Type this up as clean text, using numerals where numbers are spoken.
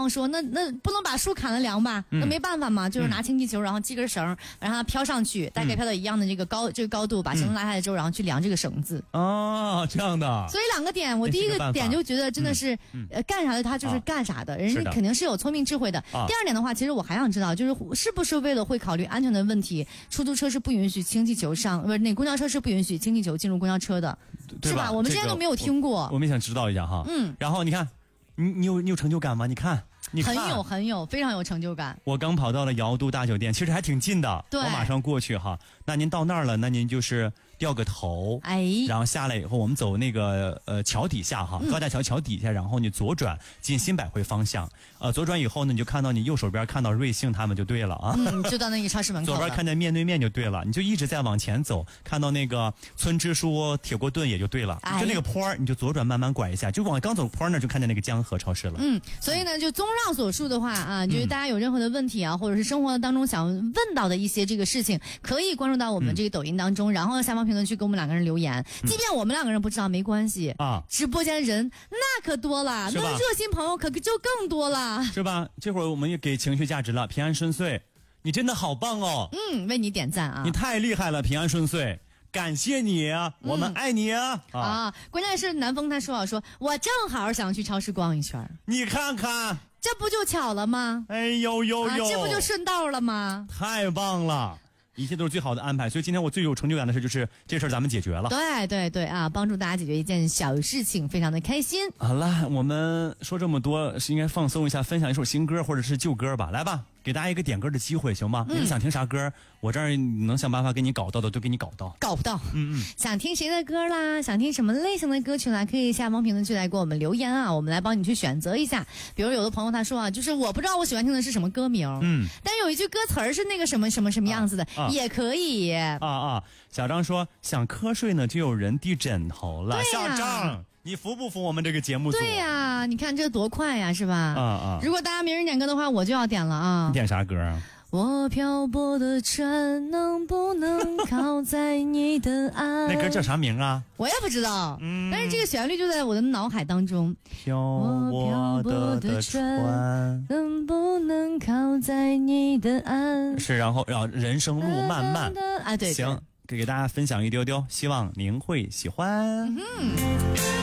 方说，那不能把树砍了量吧？那没办法嘛，就是拿氢气球，然后系根绳，让它飘上去，大概飘到一样的这个高度，把绳子拉下来之后，然后去量这个绳子。 哦，这样的。 所以2个点，我第一个点就觉得真的是，干啥的他就是干啥的，人家肯定是有聪明智慧的。第二点的话，其实我还想知道，就是是不是为了会考虑安全的问题，出租车是不允许氢气球上，不是那公交车是不允许氢气球进入公交车的，是吧？我们之前都没有听过。 我们想知道一下哈。然后你看，你有成就感吗？你看。 很有，非常有成就感。 我刚跑到了瑶都大酒店，其实还挺近的， 对， 我马上过去哈。那您到那儿了，那您就是掉个头，然后下来以后，我们走那个桥底下哈，高架桥底下，然后你左转进新百汇方向，左转以后呢，你就看到你右手边看到瑞幸他们就对了啊， 就到那个超市门口， 左边看见面对面就对了，你就一直在往前走，看到那个村支书铁锅炖也就对了，就那个坡你就左转慢慢拐一下，就往刚走坡那就看见那个江河超市了。 所以呢，就综上所述的话啊，就是大家有任何的问题啊，或者是生活当中想问到的一些这个事情，可以关注到我们这个抖音当中，然后下方评论区给我们2个人留言。即便我们2个人不知道没关系啊，直播间人那可多了，那热心朋友可就更多了， 是吧？这会儿我们也给情绪价值了，平安顺遂，你真的好棒哦！ 为你点赞啊！ 你太厉害了，平安顺遂。感谢你啊，我们爱你啊！ 关键是南风他说我正好想去超市逛一圈， 你看看， 这不就巧了吗？ 哎呦， 这不就顺道了吗？ 太棒了！一切都是最好的安排，所以今天我最有成就感的事就是这事儿咱们解决了。 对啊，帮助大家解决一件小事情，非常的开心。 好了，我们说这么多是应该放松一下，分享一首新歌或者是旧歌吧，来吧。给大家一个点歌的机会，行吗？你们想听啥歌？我这儿能想办法给你搞到的都给你搞到。 搞不到，想听谁的歌啦？想听什么类型的歌曲啦？可以下方评论区来给我们留言啊，我们来帮你去选择一下。比如有的朋友他说啊，就是我不知道我喜欢听的是什么歌名，但是有一句歌词是那个什么样子的，也可以。 小张说想瞌睡呢，就有人递枕头了。小张。你服不服我们这个节目组？ 对呀，你看这多快呀，是吧？如果大家没人点歌的话，我就要点了啊！ 你点啥歌啊？ 我漂泊的船能不能靠在你的岸？ 那歌叫啥名啊？ 我也不知道，但是这个旋律就在我的脑海当中。 漂泊的船能不能靠在你的岸？ 是，然后人生路漫漫啊，对， 行，给大家分享一丢丢，希望您会喜欢。